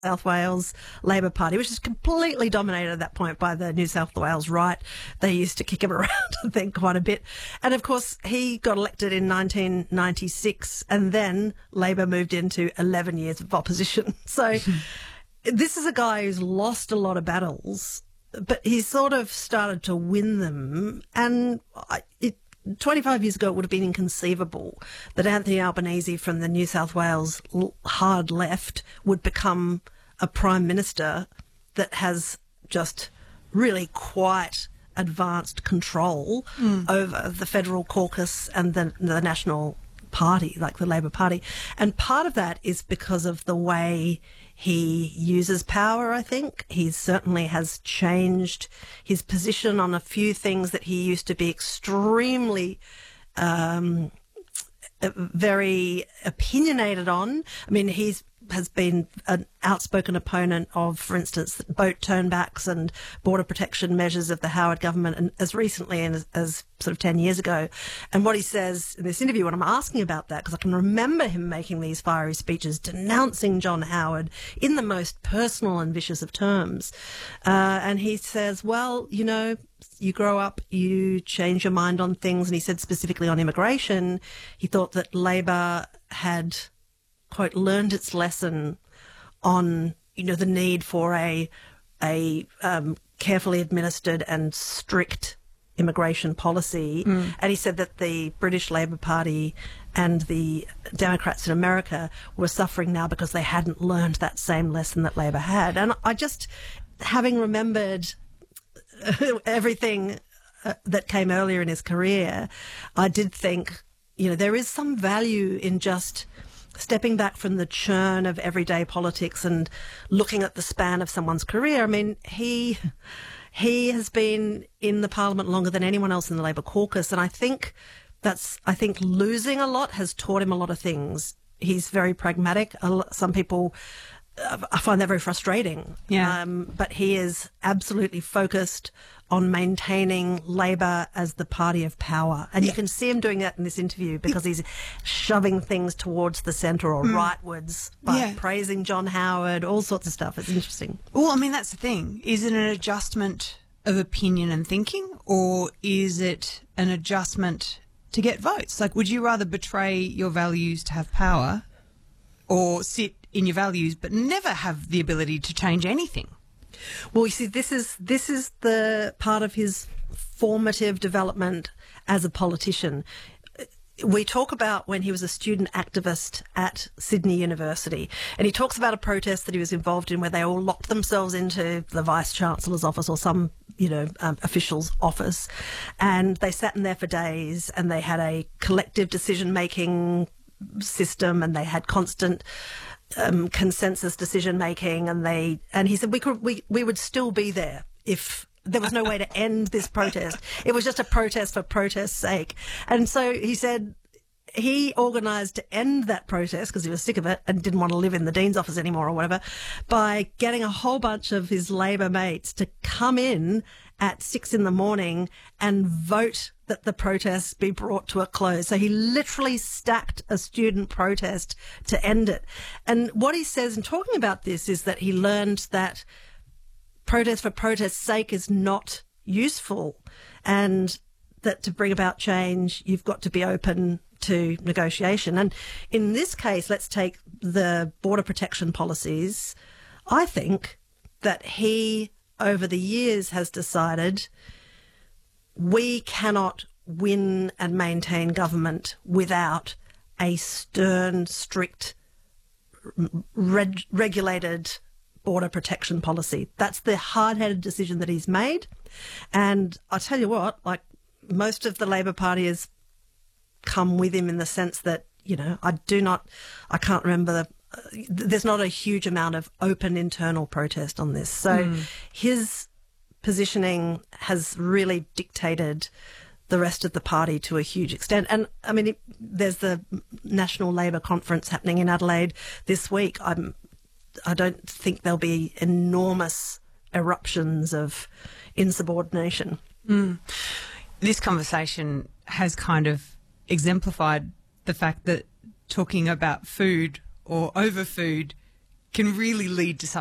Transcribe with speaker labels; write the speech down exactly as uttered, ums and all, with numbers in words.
Speaker 1: South Wales Labor Party, which is completely dominated at that point by the New South Wales right. They used to kick him around, I think, quite a bit. And of course, he got elected in nineteen ninety-six, and then Labor moved into eleven years of opposition. So this is a guy who's lost a lot of battles, but he sort of started to win them. And I, it, twenty-five years ago, it would have been inconceivable that Anthony Albanese from the New South Wales hard left would become a prime minister that has just really quite advanced control mm. over the federal caucus and the, the National Party, like the Labor Party. And part of that is because of the way he uses power, I think. He certainly has changed his position on a few things that he used to be extremely um, very opinionated on. I mean, he's has been an outspoken opponent of, for instance, boat turnbacks and border protection measures of the Howard government, and as recently as, as sort of ten years ago. And what he says in this interview, when I'm asking about that, because I can remember him making these fiery speeches denouncing John Howard in the most personal and vicious of terms. Uh, and he says, well, you know, you grow up, you change your mind on things. And he said specifically on immigration, he thought that Labor had, quote, learned its lesson on, you know, the need for a a um, carefully administered and strict immigration policy. Mm. And he said that the British Labor Party and the Democrats in America were suffering now because they hadn't learned that same lesson that Labor had. And I just, having remembered everything uh, that came earlier in his career, I did think, you know, there is some value in just stepping back from the churn of everyday politics and looking at the span of someone's career. I mean, he he has been in the parliament longer than anyone else in the Labor caucus, and I think that's I think losing a lot has taught him a lot of things. He's very pragmatic. Some people I find that very frustrating.
Speaker 2: Yeah.
Speaker 1: Um, but he is absolutely focused on maintaining Labor as the party of power. And yeah. you can see him doing that in this interview because he's shoving things towards the centre or mm. rightwards by yeah. praising John Howard, all sorts of stuff. It's interesting.
Speaker 2: Well, I mean, that's the thing. Is it an adjustment of opinion and thinking, or is it an adjustment to get votes? Like, would you rather betray your values to have power or sit in your values but never have the ability to change anything?
Speaker 1: Well, you see, this is this is the part of his formative development as a politician. We talk about when he was a student activist at Sydney University, and he talks about a protest that he was involved in where they all locked themselves into the Vice-Chancellor's office or some, you know, um, official's office, and they sat in there for days, and they had a collective decision-making system, and they had constant Um, consensus decision making, and they and he said we could we we would still be there if there was no way to end this protest. It was just a protest for protest's sake. And so he said he organised to end that protest because he was sick of it and didn't want to live in the Dean's office anymore or whatever, by getting a whole bunch of his Labor mates to come in at six in the morning and vote that the protests be brought to a close. So he literally stacked a student protest to end it. And what he says in talking about this is that he learned that protest for protest's sake is not useful, and that to bring about change, you've got to be open to negotiation. And in this case, let's take the border protection policies. I think that he, over the years, has decided we cannot win and maintain government without a stern, strict, reg- regulated border protection policy. That's the hard-headed decision that he's made. And I tell you what, like, most of the Labor Party has come with him in the sense that, you know, I do not, I can't remember the, uh, there's not a huge amount of open internal protest on this. So mm. his positioning has really dictated the rest of the party to a huge extent. And I mean, it, there's the National Labor Conference happening in Adelaide this week. I'm, I don't think there'll be enormous eruptions of insubordination.
Speaker 2: Mm. This conversation has kind of exemplified the fact that talking about food or over food can really lead to something